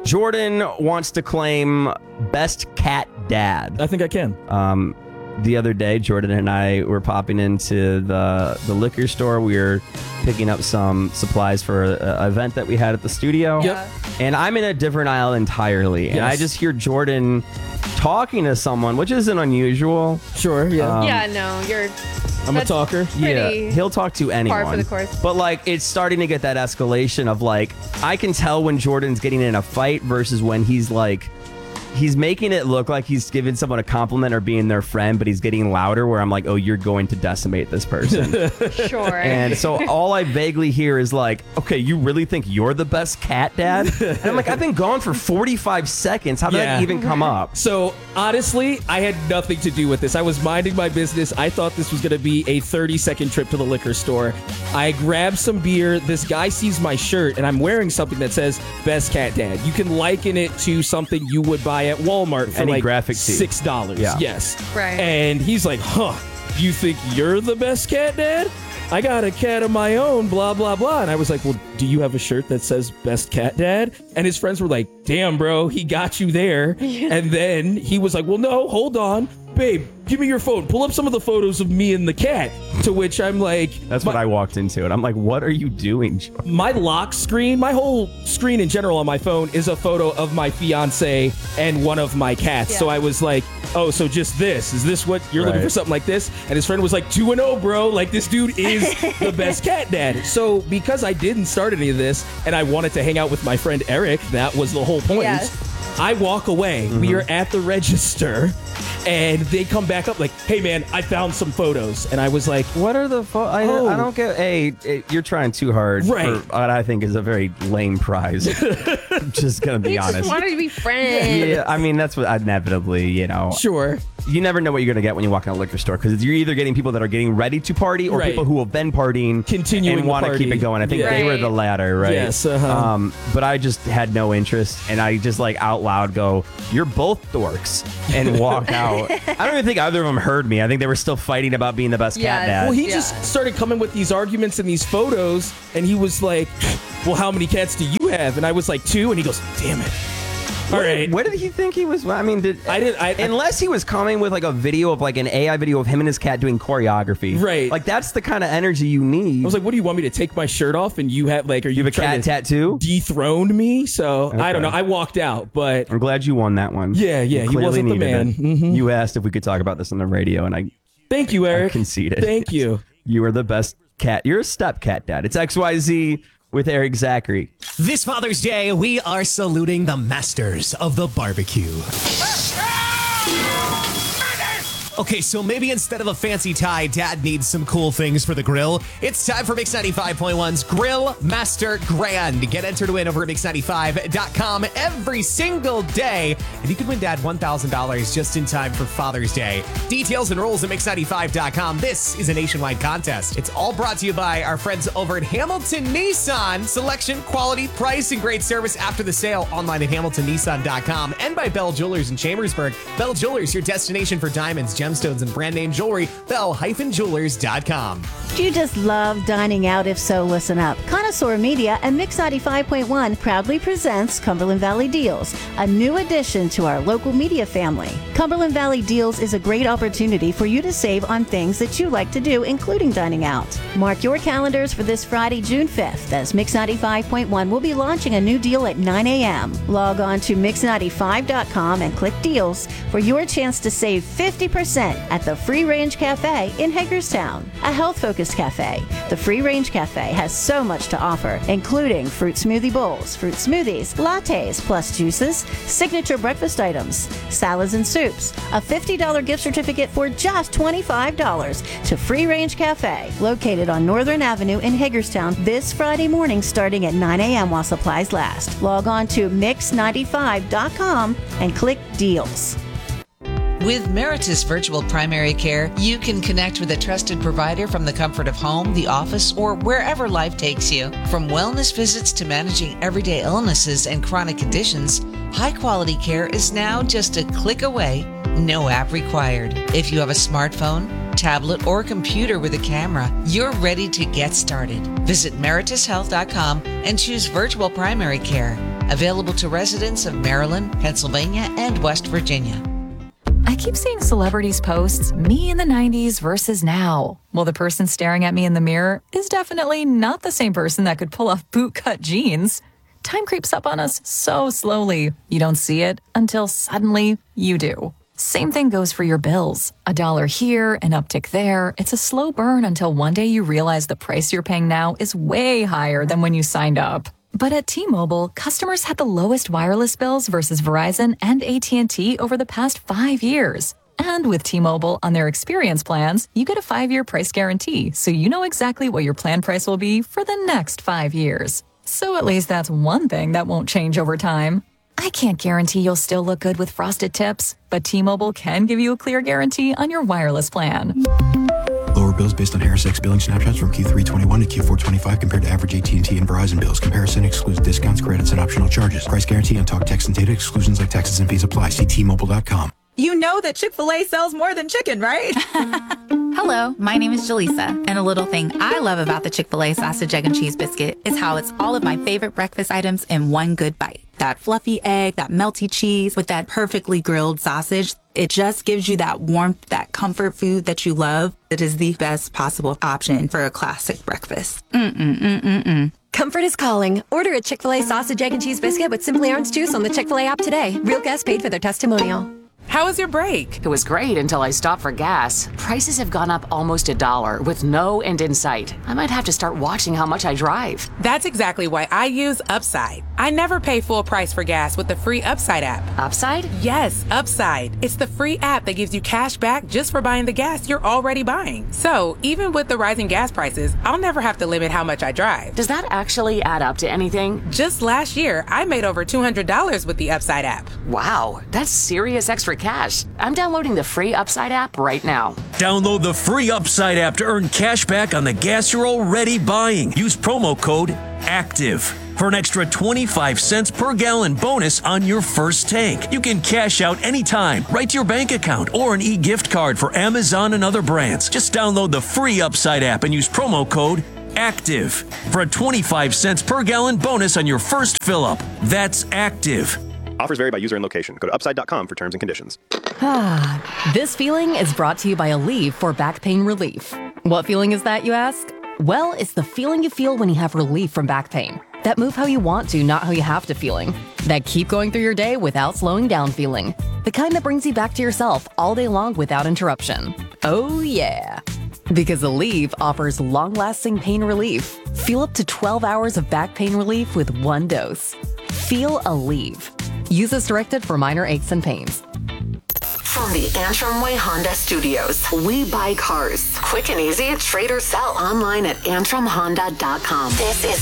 Jordan wants to claim best cat dad. I think I can. The other day, Jordan and I were popping into the liquor store. We were picking up some supplies for an event that we had at the studio. Yep. And I'm in a different aisle entirely. And I just hear Jordan talking to someone, which isn't unusual. Sure, yeah. I'm a talker. Yeah, he'll talk to anyone. Par for the course. But like, it's starting to get that escalation of like, I can tell when Jordan's getting in a fight versus when he's like, he's making it look like he's giving someone a compliment or being their friend, but he's getting louder where I'm like, oh, you're going to decimate this person. Sure. And so all I vaguely hear is like, okay, you really think you're the best cat dad? And I'm like, I've been gone for 45 seconds. How did that even come up? So honestly, I had nothing to do with this. I was minding my business. I thought this was going to be a 30-second trip to the liquor store. I grabbed some beer. This guy sees my shirt, and I'm wearing something that says best cat dad. You can liken it to something you would buy at Walmart for Any like graphic tee. $6. Yeah. Yes. Right. And he's like, you think you're the best cat dad? I got a cat of my own, blah, blah, blah. And I was like, well, do you have a shirt that says best cat dad? And his friends were like, damn, bro, he got you there. And then he was like, well, no, hold on. Babe, give me your phone. Pull up some of the photos of me and the cat. To which I'm like... That's what I walked into. And I'm like, what are you doing, Joe? My lock screen, my whole screen in general on my phone is a photo of my fiance and one of my cats. Yeah. So I was like, oh, so just this. Is this what you're looking for, something like this? And his friend was like, 2-0, bro. Like, this dude is the best cat dad. So because I didn't start any of this and I wanted to hang out with my friend Eric, that was the whole point. Yes. I walk away. We are at the register, and they come back up like, hey, man, I found some photos. And I was like, what are the I don't get... you're trying too hard for what I think is a very lame prize. I'm just going to be honest. He just wanted to be friends. Yeah, I mean, that's what inevitably, Sure. You never know what you're going to get when you walk in a liquor store, because you're either getting people that are getting ready to party or people who have been partying continuing and want to keep it going. I think they were the latter, right? Yes. But I just had no interest, and I just like out loud go, "You're both dorks," and walk out. I don't even think either of them heard me. I think they were still fighting about being the best cat dad. Well, he just started coming with these arguments and these photos, and he was like, "Well, how many cats do you have?" And I was like, 2, and he goes, "Damn it." All right. What did he think he was? I mean, unless he was coming with like a video of like an AI video of him and his cat doing choreography. Right. Like that's the kind of energy you need. I was like, what do you want me to take my shirt off and you have like, are you have a cat tattoo? Dethrone me? So I don't know. I walked out, but I'm glad you won that one. Yeah. He wasn't the man. Mm-hmm. You asked if we could talk about this on the radio, and I thank you, Eric. I conceded. Thank you. You are the best cat. You're a step cat dad. It's XYZ with Eric Zachary. This Father's Day, we are saluting the masters of the barbecue. Okay, so maybe instead of a fancy tie, Dad needs some cool things for the grill. It's time for Mix 95.1's Grill Master Grand. Get entered to win over at Mix95.com every single day. And you can win Dad $1,000 just in time for Father's Day. Details and rules at Mix95.com. This is a nationwide contest. It's all brought to you by our friends over at Hamilton Nissan. Selection, quality, price, and great service after the sale online at HamiltonNissan.com. And by Bell Jewelers in Chambersburg. Bell Jewelers, your destination for diamonds, gemstones, and brand name jewelry. Bell-Jewelers.com. Do you just love dining out? If so, listen up. Connoisseur Media and Mix 95.1 proudly presents Cumberland Valley Deals, a new addition to our local media family. Cumberland Valley Deals is a great opportunity for you to save on things that you like to do, including dining out. Mark your calendars for this Friday, June 5th, as Mix 95.1 will be launching a new deal at 9 a.m. Log on to Mix95.com and click Deals for your chance to save 50% at the Free Range Cafe in Hagerstown, a health-focused cafe. The Free Range Cafe has so much to offer, including fruit smoothie bowls, fruit smoothies, lattes plus juices, signature breakfast items, salads and soups, a $50 gift certificate for just $25 to Free Range Cafe, located on Northern Avenue in Hagerstown this Friday morning starting at 9 a.m. while supplies last. Log on to Mix95.com and click Deals. With Meritus Virtual Primary Care, you can connect with a trusted provider from the comfort of home, the office, or wherever life takes you. From wellness visits to managing everyday illnesses and chronic conditions, high-quality care is now just a click away, no app required. If you have a smartphone, tablet, or computer with a camera, you're ready to get started. Visit meritushealth.com and choose Virtual Primary Care. Available to residents of Maryland, Pennsylvania, and West Virginia. I keep seeing celebrities post me in the 90s versus now. Well, the person staring at me in the mirror is definitely not the same person that could pull off bootcut jeans. Time creeps up on us so slowly. You don't see it until suddenly you do. Same thing goes for your bills. $1 here, an uptick there. It's a slow burn until one day you realize the price you're paying now is way higher than when you signed up. But at T-Mobile, customers had the lowest wireless bills versus Verizon and AT&T over the past 5 years. And with T-Mobile on their experience plans, you get a 5-year price guarantee, so you know exactly what your plan price will be for the next 5 years. So at least that's one thing that won't change over time. I can't guarantee you'll still look good with frosted tips, but T-Mobile can give you a clear guarantee on your wireless plan. Lower bills based on Harris X billing snapshots from Q3 21 to Q4 25 compared to average AT&T and Verizon bills. Comparison excludes discounts, credits, and optional charges. Price guarantee on talk, text, and data. Exclusions like taxes and fees apply. See T-Mobile.com. You know that Chick-fil-A sells more than chicken, right? Hello, my name is Jaleesa, and a little thing I love about the Chick-fil-A sausage, egg, and cheese biscuit is how it's all of my favorite breakfast items in one good bite. That fluffy egg, that melty cheese with that perfectly grilled sausage. It just gives you that warmth, that comfort food that you love. It is the best possible option for a classic breakfast. Comfort is calling. Order a Chick-fil-A sausage, egg, and cheese biscuit with Simply Orange Juice on the Chick-fil-A app today. Real guests paid for their testimonial. How was your break? It was great until I stopped for gas. Prices have gone up almost $1 with no end in sight. I might have to start watching how much I drive. That's exactly why I use Upside. I never pay full price for gas with the free Upside app. Upside? Yes, Upside. It's the free app that gives you cash back just for buying the gas you're already buying. So even with the rising gas prices, I'll never have to limit how much I drive. Does that actually add up to anything? Just last year, I made over $200 with the Upside app. Wow, that's serious extra cash. I'm downloading the free Upside app right now. Download the free Upside app to earn cash back on the gas you're already buying. Use promo code ACTIVE for an extra 25 cents per gallon bonus on your first tank. You can cash out anytime, right to your bank account, or an e-gift card for Amazon and other brands. Just download the free Upside app and use promo code ACTIVE for a 25 cents per gallon bonus on your first fill-up. That's ACTIVE. Offers vary by user and location. Go to upside.com for terms and conditions. This feeling is brought to you by Aleve for back pain relief. What feeling is that, you ask? Well, it's the feeling you feel when you have relief from back pain. That move how you want to, not how you have to feeling. That keep going through your day without slowing down feeling. The kind that brings you back to yourself all day long without interruption. Oh yeah. Because Aleve offers long-lasting pain relief. Feel up to 12 hours of back pain relief with one dose. Feel Aleve. Use as directed for minor aches and pains. From the Antrim Way Honda Studios, we buy cars. Quick and easy, trade or sell. Online at AntrimHonda.com. This is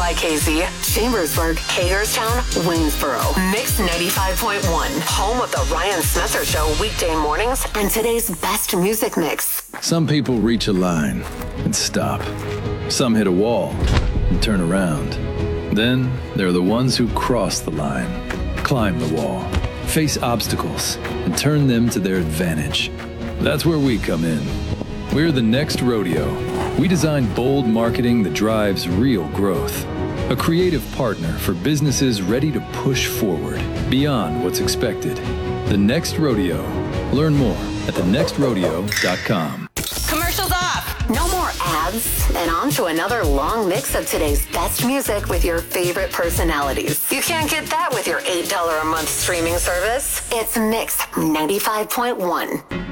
WIKZ, Chambersburg, Hagerstown, Waynesboro. Mix 95.1, home of the Ryan Smetzer Show weekday mornings and today's best music mix. Some people reach a line and stop. Some hit a wall and turn around. Then there are the ones who cross the line, climb the wall, face obstacles, and turn them to their advantage. That's where we come in. We're the Next Rodeo. We design bold marketing that drives real growth. A creative partner for businesses ready to push forward beyond what's expected. The Next Rodeo. Learn more at thenextrodeo.com. Commercials off! No more ads. And on to another long mix of today's best music with your favorite personalities. You can't get that with your $8 a month streaming service. It's Mix 95.1.